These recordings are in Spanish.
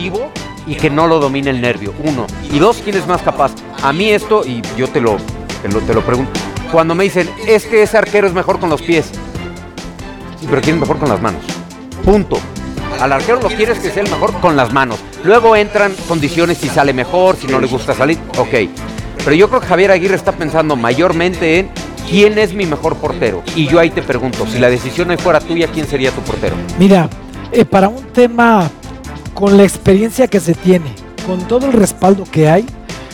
agresivo y que no lo domine el nervio, 1. Y 2, ¿quién es más capaz? A mí esto, y yo te lo pregunto, cuando me dicen, es que ese arquero es mejor con los pies. Sí, pero ¿quién es mejor con las manos? Punto. Al arquero lo quieres que sea el mejor con las manos. Luego entran condiciones si sale mejor, si no le gusta salir, ok. Pero yo creo que Javier Aguirre está pensando mayormente en quién es mi mejor portero. Y yo ahí te pregunto, si la decisión no fuera tuya, ¿quién sería tu portero? Mira, para un tema con la experiencia que se tiene, con todo el respaldo que hay,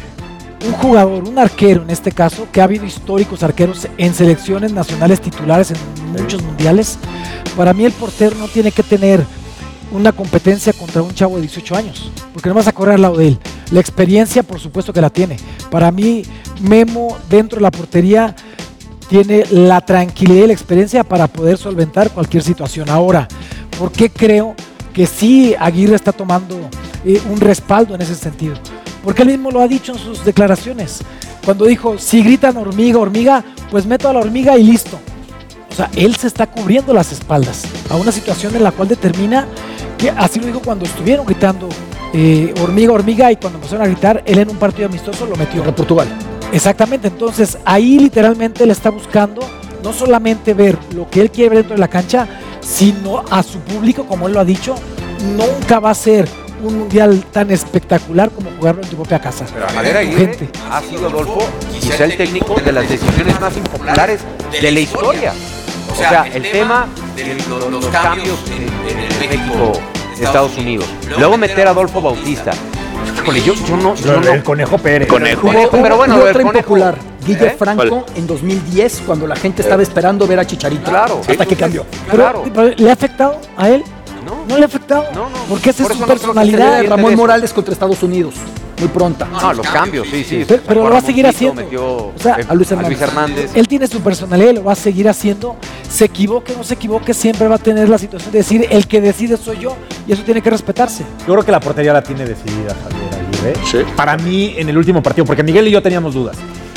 un jugador, un arquero en este caso, que ha habido históricos arqueros en selecciones nacionales titulares en muchos mundiales, para mí el portero no tiene que tener una competencia contra un chavo de 18 años, porque no vas a correr al lado de él. La experiencia, por supuesto que la tiene. Para mí, Memo, dentro de la portería, tiene la tranquilidad y la experiencia para poder solventar cualquier situación. Ahora, ¿por qué creo que sí Aguirre está tomando un respaldo en ese sentido? Porque él mismo lo ha dicho en sus declaraciones. Cuando dijo, si gritan hormiga, hormiga, pues meto a la hormiga y listo. O sea, él se está cubriendo las espaldas a una situación en la cual determina que, así lo dijo cuando estuvieron gritando hormiga, hormiga, y cuando empezaron a gritar, él en un partido amistoso lo metió. Contra Portugal. Exactamente, entonces ahí literalmente él está buscando no solamente ver lo que él quiere ver dentro de la cancha, sino a su público, como él lo ha dicho, nunca va a ser un mundial tan espectacular como jugarlo en tu propia casa. Pero Javier Aguirre ha sido, Adolfo, quizá el técnico de las decisiones más impopulares de la historia. O sea, el tema de los cambios en México-Estados Unidos. Luego meter a Adolfo Bautista. Híjole, yo no. El Conejo Pérez. Pero bueno, otra impopular. Guille Franco ¿Cuál? En 2010, cuando la gente estaba esperando ver a Chicharito. Claro. Hasta que cambió. Claro. Pero ¿le ha afectado a él? No le ha afectado. No. Porque esa Por es su eso no personalidad. creo que Ramón Morales contra Estados Unidos. Muy pronta. No, los cambios, sí. Pero lo va a seguir haciendo. Metió O sea, a Luis Hernández. Él tiene su personalidad y lo va a seguir haciendo. Se equivoque o no se equivoque, siempre va a tener la situación de decir, el que decide soy yo, y eso tiene que respetarse. Yo creo que la portería la tiene decidida Javier Aguirre. Sí. Para mí, en el último partido, porque Miguel y yo teníamos dudas.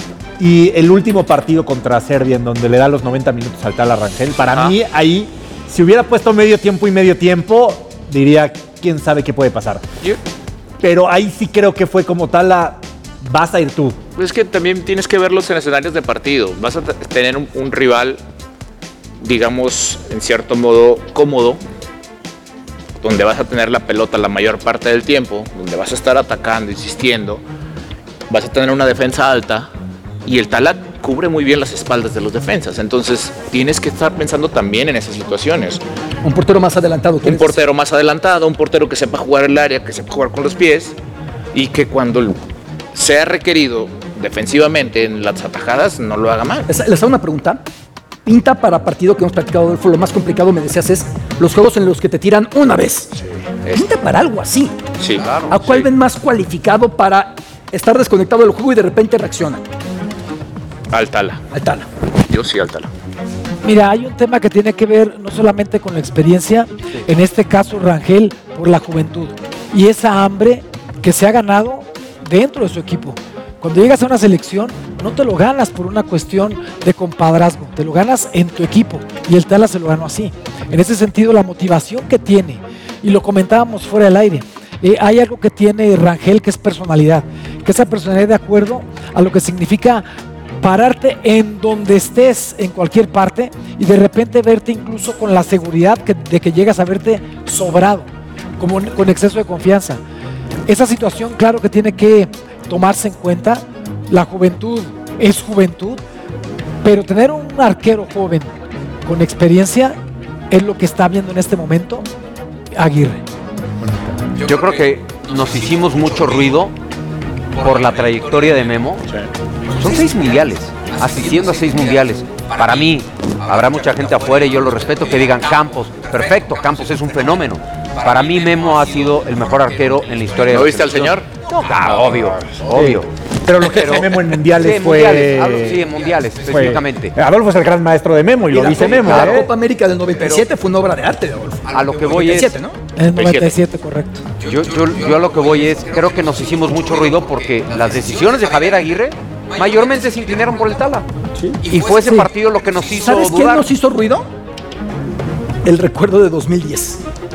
Y el último partido contra Serbia, en donde le da los 90 minutos al Tala Rangel, para mí ahí, si hubiera puesto medio tiempo, diría, quién sabe qué puede pasar. Pero ahí sí creo que fue como Tala, vas a ir tú. Es que también tienes que verlos en escenarios de partido. Vas a tener un rival, digamos, en cierto modo cómodo, donde vas a tener la pelota la mayor parte del tiempo, donde vas a estar atacando, insistiendo, vas a tener una defensa alta y el Tala cubre muy bien las espaldas de los defensas. Entonces tienes que estar pensando también en esas situaciones. Un portero más adelantado. Un portero más adelantado, un portero que sepa jugar el área, que sepa jugar con los pies y que cuando sea requerido defensivamente en las atajadas no lo haga mal. Les hago una pregunta. Pinta para partido que hemos practicado, Adolfo, lo más complicado, me decías, es los juegos en los que te tiran una vez. Pinta para algo así. Sí, claro. ¿A cuál ven más cualificado para estar desconectado del juego y de repente reacciona? Al Tala. Al Tala. Yo sí al Tala. Mira, hay un tema que tiene que ver no solamente con la experiencia, en este caso Rangel, por la juventud y esa hambre que se ha ganado dentro de su equipo. Cuando llegas a una selección, no te lo ganas por una cuestión de compadrazgo, te lo ganas en tu equipo, y el Tala se lo ganó así. En ese sentido, la motivación que tiene, y lo comentábamos fuera del aire, hay algo que tiene Rangel que es personalidad, que esa personalidad de acuerdo a lo que significa pararte en donde estés, en cualquier parte, y de repente verte incluso con la seguridad de que llegas a verte sobrado, como con exceso de confianza. Esa situación, claro que tiene que tomarse en cuenta. La juventud es juventud, pero tener un arquero joven con experiencia es lo que está viendo en este momento Aguirre. Yo creo que nos hicimos mucho ruido por la trayectoria de Memo. Son 6 mundiales, asistiendo a 6 mundiales. Para mí, habrá mucha gente afuera y yo lo respeto que digan Campos. Perfecto, Campos es un fenómeno. Para mí Memo ha sido el mejor arquero en la historia de la ¿No viste al selección. señor? No, claro, obvio. Pero lo que hace Memo en mundiales Sí, fue... en mundiales, específicamente. Adolfo es el gran maestro de Memo y lo dice Memo. La Copa América del 97 fue una obra de arte de Adolfo. A lo que voy es... 97, ¿no? En el 97, correcto. Yo a lo que voy es, creo que nos hicimos mucho ruido porque las decisiones de Javier Aguirre mayormente se inclinaron por el Tala. Sí. Y fue ese partido lo que nos hizo ¿Sabes quién dudar. nos hizo ruido? El recuerdo de 2010.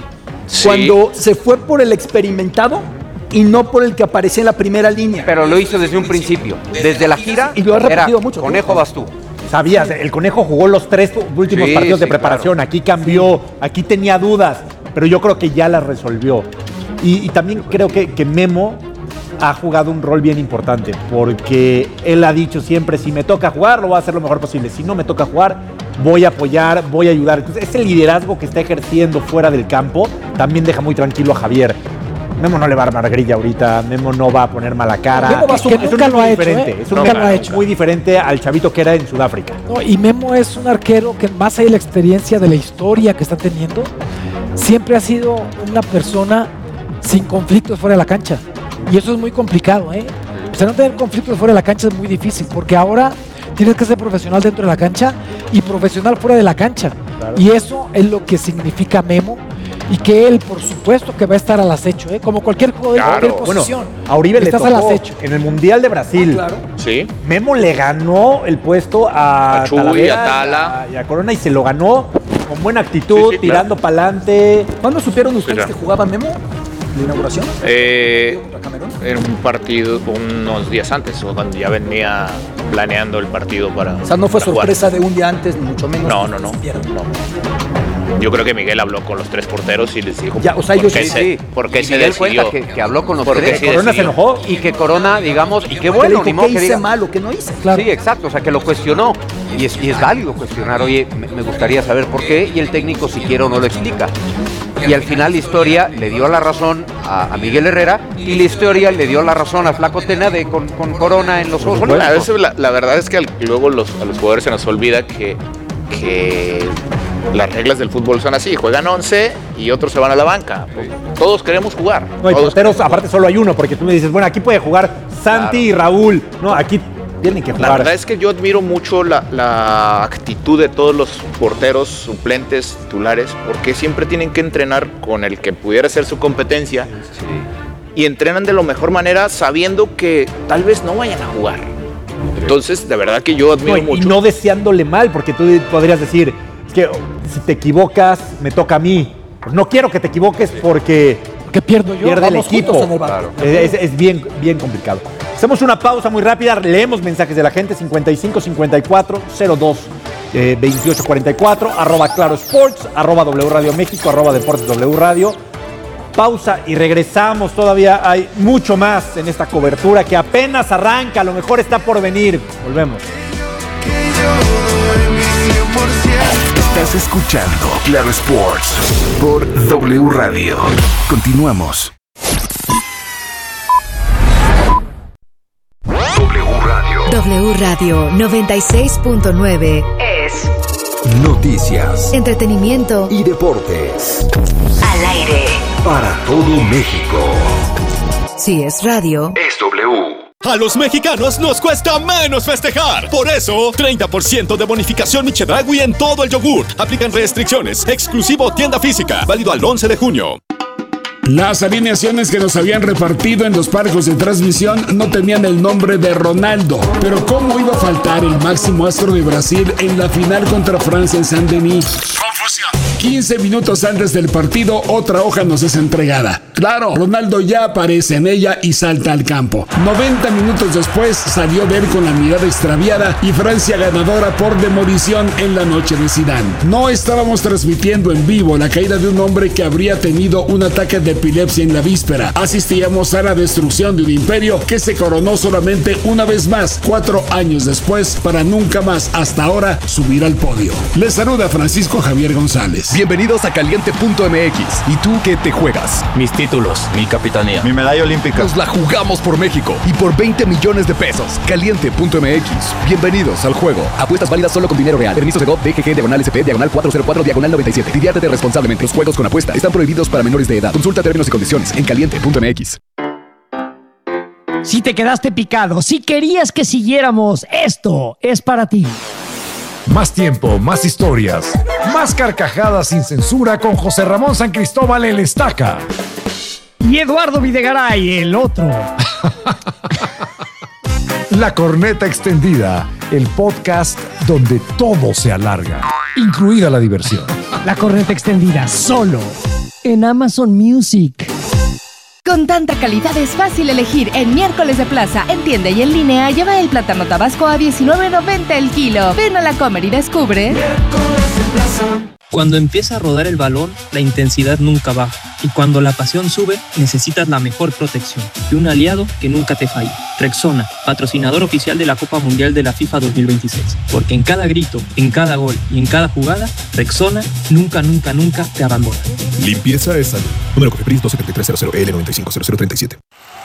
Sí. Cuando se fue por el experimentado y no por el que aparecía en la primera línea. Pero lo hizo desde un principio. Desde la gira Y lo ha repetido era, mucho. Conejo vas tú. Sabías, el Conejo jugó los 3 últimos Sí, partidos de sí, preparación. claro. Aquí cambió, aquí tenía dudas, pero yo creo que ya las resolvió. Y también creo que Memo ha jugado un rol bien importante, porque él ha dicho siempre, si me toca jugar, lo voy a hacer lo mejor posible. Si no me toca jugar, voy a apoyar, voy a ayudar. Entonces, ese liderazgo que está ejerciendo fuera del campo también deja muy tranquilo a Javier. Memo no le va a armar grilla ahorita, Memo no va a poner mala cara. Memo va a Es un- que es un nunca Memo lo ha hecho, diferente, es un nunca Memo lo ha hecho. muy diferente al chavito que era en Sudáfrica. No, y Memo es un arquero que más allá de la experiencia, de la historia que está teniendo, siempre ha sido una persona sin conflictos fuera de la cancha. Y eso es muy complicado, ¿eh? O sea, no tener conflictos fuera de la cancha es muy difícil, porque ahora tienes que ser profesional dentro de la cancha y profesional fuera de la cancha. Claro. Y eso es lo que significa Memo. Y que él, por supuesto, que va a estar al acecho, ¿eh? Como cualquier jugador de Claro. cualquier Bueno, posición. a Uribe le estás al tocó acecho. en el Mundial de Brasil. Claro. Sí. Memo le ganó el puesto a A Chuy, Talavera a Tala. y a Corona y se lo ganó con buena actitud, Sí, sí, claro. tirando para adelante. ¿Cuándo supieron ustedes Claro. que jugaba Memo? ¿De inauguración? ¿Contra Camerún? En un partido unos días antes, o cuando ya venía planeando el partido para. O sea, no fue para jugar. sorpresa de un día antes, ni mucho menos. No, que no, no, supieran. no. Yo creo que Miguel habló con los 3 porteros y les dijo Ya, o sea, por ellos qué sí, se, por qué Y se Miguel decidió. cuenta que habló con los Porque tres. sí Corona se decidió. enojó. Y que Corona, digamos, y qué Que le bueno, dijo, ni modo ¿qué que hice diga. mal o qué no hice? Claro. Sí, exacto, o sea, que lo cuestionó. Y es válido cuestionar, oye, me gustaría saber por qué, y el técnico, si quiere o no, lo explica. Y al final la historia le dio la razón a Miguel Herrera, y la historia le dio la razón a Flaco Tena con Corona en los Juegos Bueno, a Olímpicos. veces la verdad es que luego a los jugadores se nos olvida que las reglas del fútbol son así, juegan 11 y otros se van a la banca. Todos queremos jugar. No, y todos porteros, queremos jugar. aparte solo hay uno, porque tú me dices, bueno, aquí puede jugar Santi y Raúl. No, aquí tienen que La jugar. verdad es que yo admiro mucho la actitud de todos los porteros suplentes, titulares, porque siempre tienen que entrenar con el que pudiera ser su competencia y entrenan de la mejor manera sabiendo que tal vez no vayan a jugar. Entonces, de verdad que yo admiro No, y mucho. no deseándole mal, porque tú podrías decir, es que si te equivocas, me toca a mí. Pues no quiero que te equivoques porque Que pierdo yo. pierde el Vamos equipo. juntos en el barco. Es bien, bien complicado. Hacemos una pausa muy rápida, leemos mensajes de la gente, 55 54 02 28 44, @Claro Sports, @W Radio México, @Deportes W Radio. Pausa y regresamos, todavía hay mucho más en esta cobertura que apenas arranca, a lo mejor está por venir. Volvemos. Estás escuchando Claro Sports por W Radio. Continuamos. W Radio. W Radio 96.9 es Noticias entretenimiento y deportes al aire. para todo México. Si es radio, Es W. A los mexicanos nos cuesta menos festejar. Por eso, 30% de bonificación Michedragui en todo el yogur. Aplican restricciones. Exclusivo tienda física. Válido al 11 de junio. Las alineaciones que nos habían repartido en los parques de transmisión no tenían el nombre de Ronaldo. Pero ¿cómo iba a faltar el máximo astro de Brasil en la final contra Francia en Saint-Denis? Confusión. 15 minutos antes del partido, otra hoja nos es entregada. Claro, Ronaldo ya aparece en ella y salta al campo. 90 minutos después salió de él con la mirada extraviada y Francia ganadora por demolición en la noche de Zidane. No estábamos transmitiendo en vivo la caída de un hombre que habría tenido un ataque de epilepsia en la víspera. Asistíamos a la destrucción de un imperio que se coronó solamente una vez más, 4 años después, para nunca más hasta ahora subir al podio. Les saluda Francisco Javier González. Bienvenidos a Caliente.mx. ¿Y tú qué te juegas? Mis títulos, mi capitanía. Mi medalla olímpica. Nos la jugamos por México y por 20 millones de pesos. Caliente.mx. Bienvenidos al juego. Apuestas válidas solo con dinero real. Permiso de GOV, DGG, /SP, /404, /97. Diviértete responsablemente. Los juegos con apuesta están prohibidos para menores de edad. Consulta términos y condiciones en Caliente.mx. Si te quedaste picado, si querías que siguiéramos, esto es para ti. Más tiempo, más historias, más carcajadas sin censura con José Ramón San Cristóbal el Estaca. Y Eduardo Videgaray, el otro. La Corneta Extendida, el podcast donde todo se alarga, incluida la diversión. La corneta extendida, solo en Amazon Music. Con tanta calidad es fácil elegir. En Miércoles de Plaza, en tienda y en línea, lleva el plátano tabasco a $19.90 el kilo. Ven a la Comer y descubre. Cuando empieza a rodar el balón, la intensidad nunca baja. Y cuando la pasión sube, necesitas la mejor protección y un aliado que nunca te falle. Rexona, patrocinador oficial de la Copa Mundial de la FIFA 2026. Porque en cada grito, en cada gol y en cada jugada, Rexona nunca, nunca, nunca te abandona. Limpieza es salud. Número COFEPRIS 27300L950037.